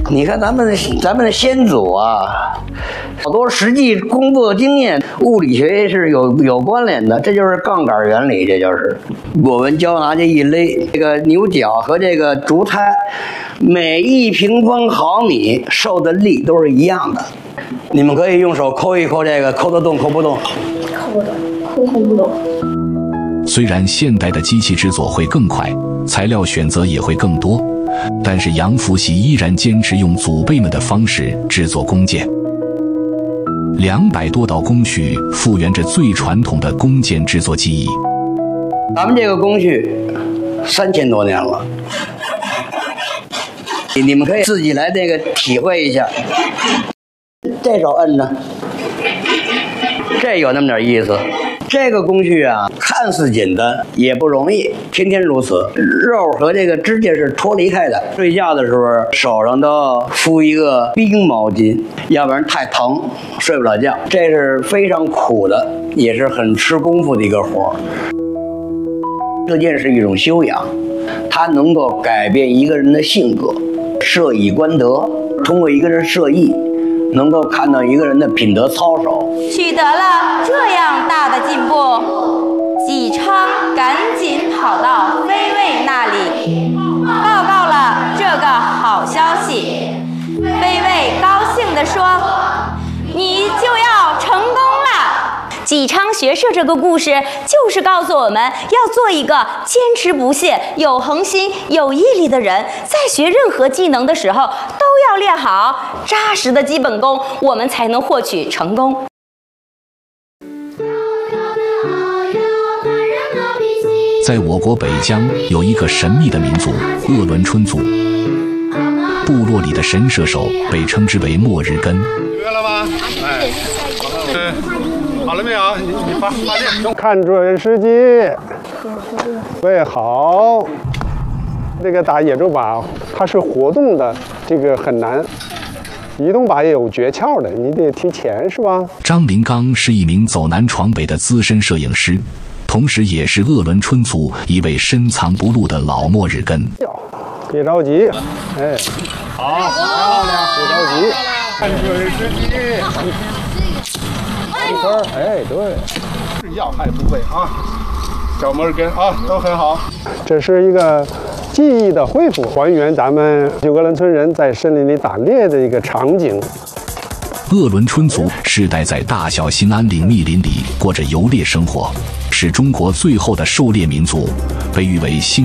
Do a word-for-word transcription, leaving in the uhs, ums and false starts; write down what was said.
你看咱们的咱们的先祖啊，好多实际工作经验，物理学是有有关联的，这就是杠杆原理，这就是我们胶拿这一勒，这个牛角和这个竹胎，每一平方毫米受的力都是一样的。你们可以用手抠一抠这个，抠得动抠不动？ 抠不动，抠抠不动。 虽然现代的机器制作会更快，材料选择也会更多，但是杨福喜依然坚持用祖辈们的方式制作弓箭。两百多道工序复原着最传统的弓箭制作技艺。 咱们这个工序三千多年了，你们可以自己来这个体会一下。这手摁着，这有那么点意思。这个工序啊，看似简单，也不容易，天天如此。肉和这个指甲是脱离开的。睡觉的时候，手上都要敷一个冰毛巾，要不然太疼，睡不了觉。这是非常苦的，也是很吃功夫的一个活儿。射箭是一种修养，它能够改变一个人的性格。射以观德，通过一个人射艺，能够看到一个人的品德操守。 取得了这样大的进步，纪昌赶紧跑到飞卫那里，报告了这个好消息。飞卫高兴地说：“你就要成功了。”纪昌学射这个故事，就是告诉我们要做一个坚持不懈、有恒心、有毅力的人。在学任何技能的时候，都要练好扎实的基本功，我们才能获取成功。 在我国北疆有一个神秘的民族——鄂伦春族。部落里的神射手被称之为末日根。 约了吗？哎，对。好了没有？你你发发电， 看准时机，对，好。这个打野猪靶，它是活动的，这个很难。移动靶也有诀窍的，你得提前，是吧？ 张林刚是一名走南闯北的资深摄影师，同时也是鄂伦春族一位深藏不露的老末日根。 别着急，哎， 好，漂亮， 别着急， 看准时机。 一分，哎，对， 是要害部位啊，小摩尔根啊，都很好。 这是一个记忆的恢复，还原咱们鄂伦春人在森林里打猎的一个场景。 鄂伦春族世代在大小兴安岭密林里过着游猎生活，是中国最后的狩猎民族，被誉为兴